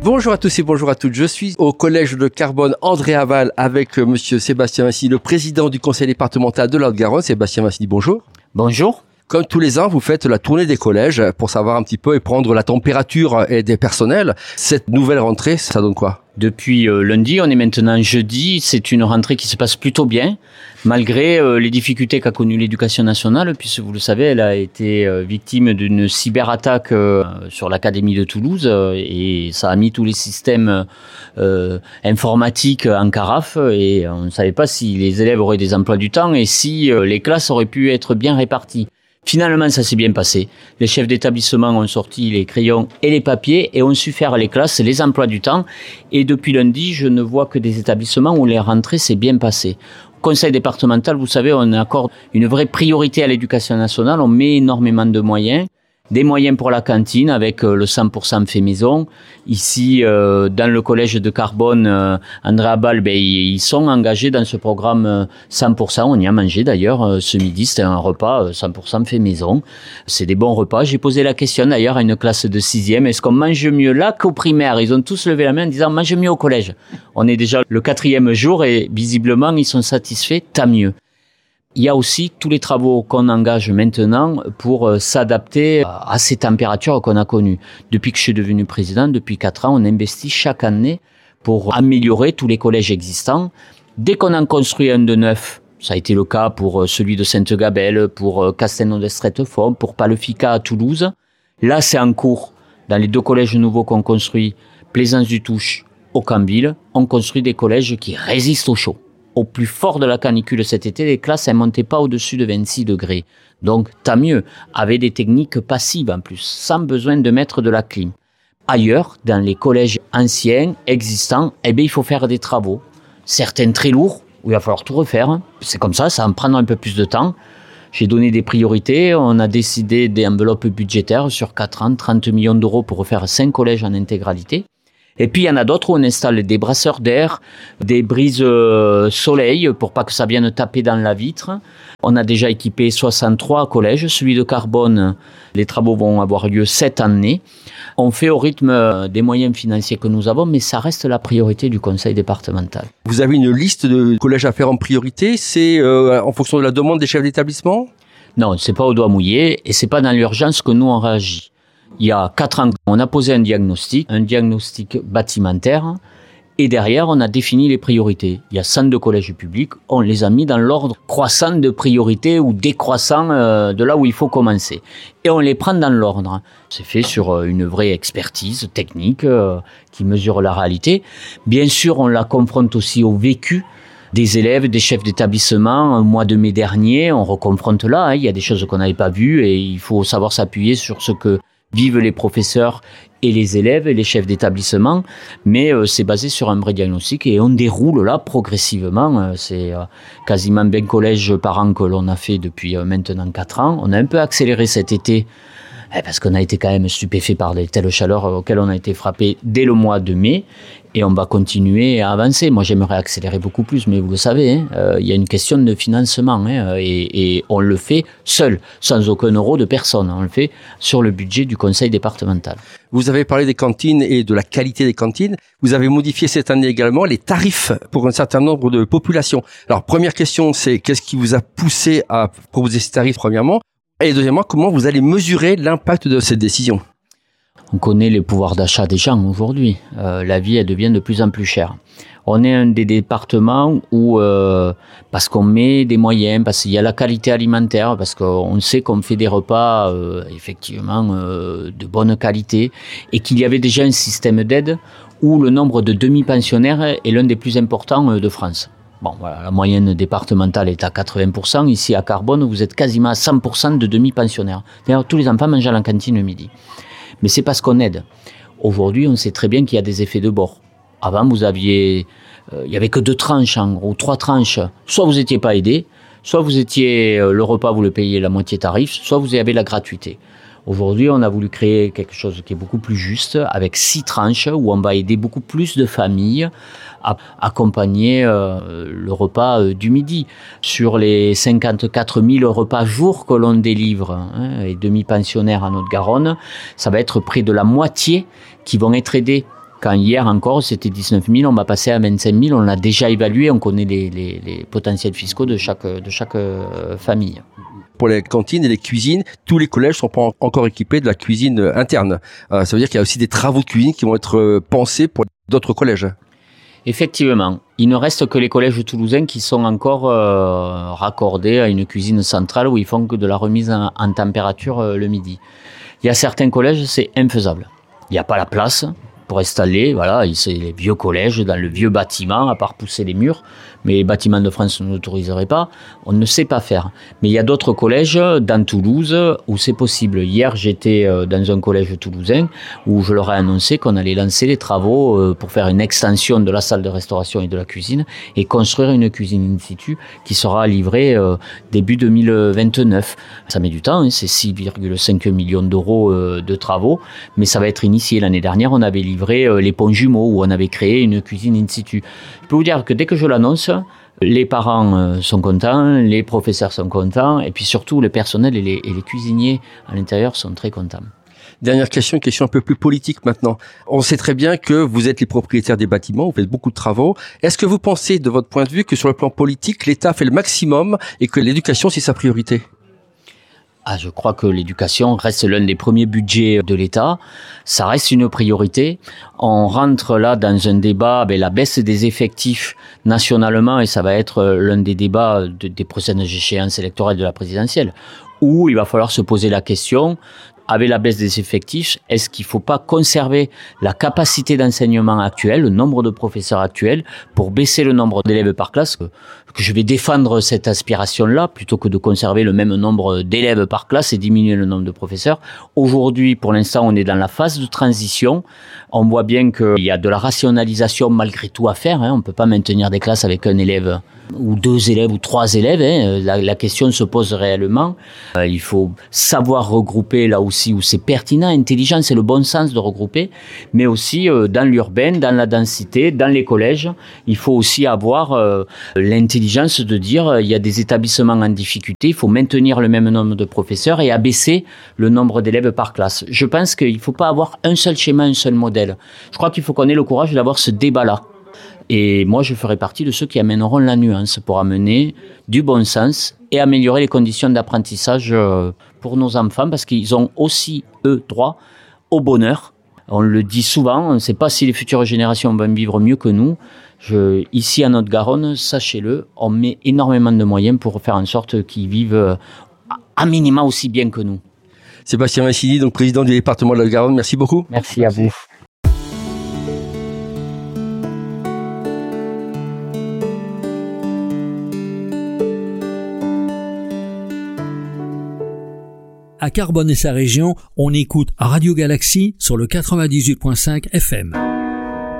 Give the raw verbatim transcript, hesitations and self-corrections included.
Bonjour à tous et bonjour à toutes. Je suis au collège de Carbone André-Aval avec monsieur Sébastien Massini, le président du conseil départemental de la Haute-Garonne. Sébastien Massini, bonjour. Bonjour. Comme tous les ans, vous faites la tournée des collèges pour savoir un petit peu et prendre la température et des personnels. Cette nouvelle rentrée, ça donne quoi ? Depuis euh, lundi, on est maintenant jeudi. C'est une rentrée qui se passe plutôt bien, malgré euh, les difficultés qu'a connues l'éducation nationale, puisque vous le savez, elle a été euh, victime d'une cyberattaque euh, sur l'Académie de Toulouse euh, et ça a mis tous les systèmes euh, informatiques en carafe et on ne savait pas si les élèves auraient des emplois du temps et si euh, les classes auraient pu être bien réparties. Finalement, ça s'est bien passé. Les chefs d'établissement ont sorti les crayons et les papiers et ont su faire les classes, les emplois du temps. Et depuis lundi, je ne vois que des établissements où les rentrées s'est bien passées. Au conseil départemental, vous savez, on accorde une vraie priorité à l'éducation nationale. On met énormément de moyens. Des moyens pour la cantine avec le cent pour cent fait maison. Ici, euh, dans le collège de Carbone, euh, André-Aval, ben, ils sont engagés dans ce programme cent pour cent. On y a mangé d'ailleurs euh, ce midi. C'était un repas cent pour cent fait maison. C'est des bons repas. J'ai posé la question d'ailleurs à une classe de sixième. Est-ce qu'on mange mieux là qu'au primaire? Ils ont tous levé la main en disant mange mieux au collège. On est déjà le quatrième jour et visiblement ils sont satisfaits. Tant mieux. Il y a aussi tous les travaux qu'on engage maintenant pour euh, s'adapter à ces températures qu'on a connues. Depuis que je suis devenu président, depuis quatre ans, on investit chaque année pour améliorer tous les collèges existants. Dès qu'on en construit un de neuf, ça a été le cas pour celui de Sainte-Gabelle, pour Castelnau-d'Estrettefond, pour Palefica à Toulouse. Là, c'est en cours. Dans les deux collèges nouveaux qu'on construit, Plaisance-du-Touche, Aucamville, on construit des collèges qui résistent au chaud. Au plus fort de la canicule cet été, les classes ne montaient pas au-dessus de vingt-six degrés. Donc, tant mieux, avec des techniques passives en plus, sans besoin de mettre de la clim. Ailleurs, dans les collèges anciens, existants, eh bien, il faut faire des travaux. Certains très lourds, où il va falloir tout refaire. C'est comme ça, ça va me prendre un peu plus de temps. J'ai donné des priorités, on a décidé des enveloppes budgétaires sur quatre ans, trente millions d'euros pour refaire cinq collèges en intégralité. Et puis il y en a d'autres où on installe des brasseurs d'air, des brises euh, soleil pour pas que ça vienne taper dans la vitre. On a déjà équipé soixante-trois collèges. Celui de Carbone, les travaux vont avoir lieu cette année. On fait au rythme des moyens financiers que nous avons, mais ça reste la priorité du conseil départemental. Vous avez une liste de collèges à faire en priorité, c'est euh, en fonction de la demande des chefs d'établissement ? Non, c'est pas au doigt mouillé et c'est pas dans l'urgence que nous on réagit. Il y a quatre ans, on a posé un diagnostic, un diagnostic bâtimentaire, et derrière, on a défini les priorités. Il y a cent deux collèges publics, on les a mis dans l'ordre croissant de priorité ou décroissant euh, de là où il faut commencer. Et on les prend dans l'ordre. C'est fait sur une vraie expertise technique euh, qui mesure la réalité. Bien sûr, on la confronte aussi au vécu des élèves, des chefs d'établissement. Au mois de mai dernier, on reconfronte là, hein, il y a des choses qu'on n'avait pas vues et il faut savoir s'appuyer sur ce que vivent les professeurs et les élèves et les chefs d'établissement, mais euh, c'est basé sur un vrai diagnostic et on déroule là progressivement. Euh, c'est euh, quasiment vingt collèges par an que l'on a fait depuis euh, maintenant quatre ans. On a un peu accéléré cet été eh, parce qu'on a été quand même stupéfait par les telles chaleurs auxquelles on a été frappé dès le mois de mai et on va continuer à avancer. Moi, j'aimerais accélérer beaucoup plus, mais vous le savez, hein, euh, il y a une question de financement hein, et, et on le fait seul, sans aucun euro de personne. On le fait sur le budget du conseil départemental. Vous avez parlé des cantines et de la qualité des cantines. Vous avez modifié cette année également les tarifs pour un certain nombre de populations. Alors, première question, c'est qu'est-ce qui vous a poussé à proposer ces tarifs, premièrement ? Et deuxièmement, comment vous allez mesurer l'impact de cette décision ? On connaît les pouvoirs d'achat des gens aujourd'hui. Euh, la vie, elle devient de plus en plus chère. On est un des départements où, euh, parce qu'on met des moyens, parce qu'il y a la qualité alimentaire, parce qu'on sait qu'on fait des repas euh, effectivement euh, de bonne qualité, et qu'il y avait déjà un système d'aide où le nombre de demi-pensionnaires est l'un des plus importants de France. Bon, voilà, la moyenne départementale est à quatre-vingts pour cent. Ici, à Carbone, vous êtes quasiment à cent pour cent de demi-pensionnaires. D'ailleurs, tous les enfants mangent à la cantine le midi. Mais c'est parce qu'on aide. Aujourd'hui, on sait très bien qu'il y a des effets de bord. Avant, vous aviez, euh, il y avait que deux tranches, en gros, trois tranches. Soit vous n'étiez pas aidé, soit vous étiez, euh, le repas, vous le payez la moitié tarif, soit vous avez la gratuité. Aujourd'hui, on a voulu créer quelque chose qui est beaucoup plus juste, avec six tranches, où on va aider beaucoup plus de familles à accompagner euh, le repas euh, du midi. Sur les cinquante-quatre mille repas jour que l'on délivre, hein, et demi-pensionnaires en Haute-Garonne, ça va être près de la moitié qui vont être aidés. quand hier encore c'était dix-neuf mille, on va passer à vingt-cinq mille, on l'a déjà évalué, on connaît les, les, les potentiels fiscaux de chaque, de chaque famille. Pour les cantines et les cuisines, tous les collèges sont pas encore équipés de la cuisine interne. Euh, ça veut dire qu'il y a aussi des travaux de cuisine qui vont être pensés pour d'autres collèges. Effectivement, il ne reste que les collèges toulousains qui sont encore euh, raccordés à une cuisine centrale où ils font que de la remise en, en température euh, le midi. Il y a certains collèges, c'est infaisable. Il n'y a pas la place pour installer, voilà, c'est les vieux collèges dans le vieux bâtiment, à part pousser les murs, mais les bâtiments de France ne l'autoriseraient pas, on ne sait pas faire. Mais il y a d'autres collèges dans Toulouse où c'est possible. Hier, j'étais dans un collège toulousain où je leur ai annoncé qu'on allait lancer les travaux pour faire une extension de la salle de restauration et de la cuisine et construire une cuisine in situ qui sera livrée début deux mille vingt-neuf. Ça met du temps, hein, c'est six virgule cinq millions d'euros de travaux, mais ça va être initié. L'année dernière, on avait livré les ponts jumeaux où on avait créé une cuisine in situ. Je peux vous dire que dès que je l'annonce, les parents sont contents, les professeurs sont contents, et puis surtout le personnel et les, et les cuisiniers à l'intérieur sont très contents. Dernière question, une question un peu plus politique maintenant. On sait très bien que vous êtes les propriétaires des bâtiments, vous faites beaucoup de travaux. Est-ce que vous pensez, de votre point de vue, que sur le plan politique, l'État fait le maximum et que l'éducation, c'est sa priorité ? Ah, je crois que l'éducation reste l'un des premiers budgets de l'État. Ça reste une priorité. On rentre là dans un débat avec la baisse des effectifs nationalement et ça va être l'un des débats de, des prochaines échéances électorales de la présidentielle où il va falloir se poser la question, avec la baisse des effectifs, est-ce qu'il ne faut pas conserver la capacité d'enseignement actuelle, le nombre de professeurs actuels, pour baisser le nombre d'élèves par classe, que, que je vais défendre cette aspiration-là, plutôt que de conserver le même nombre d'élèves par classe et diminuer le nombre de professeurs. Aujourd'hui, pour l'instant, on est dans la phase de transition. On voit bien qu'il y a de la rationalisation malgré tout à faire, hein. On ne peut pas maintenir des classes avec un élève ou deux élèves ou trois élèves, hein. La, la question se pose réellement. Euh, il faut savoir regrouper là aussi où c'est pertinent, intelligent, c'est le bon sens de regrouper, mais aussi euh, dans l'urbain, dans la densité, dans les collèges, il faut aussi avoir euh, l'intelligence de dire euh, il y a des établissements en difficulté, il faut maintenir le même nombre de professeurs et abaisser le nombre d'élèves par classe. Je pense qu'il ne faut pas avoir un seul schéma, un seul modèle. Je crois qu'il faut qu'on ait le courage d'avoir ce débat-là. Et moi, je ferai partie de ceux qui amèneront la nuance pour amener du bon sens et améliorer les conditions d'apprentissage pour nos enfants parce qu'ils ont aussi, eux, droit au bonheur. On le dit souvent, on ne sait pas si les futures générations vont vivre mieux que nous. Je, ici, à Haute-Garonne, sachez-le, on met énormément de moyens pour faire en sorte qu'ils vivent à minima aussi bien que nous. Sébastien Mancini, donc président du département de la Haute-Garonne, merci beaucoup. Merci à vous. À Carbone et sa région, on écoute Radio Galaxie sur le quatre-vingt-dix-huit virgule cinq F M.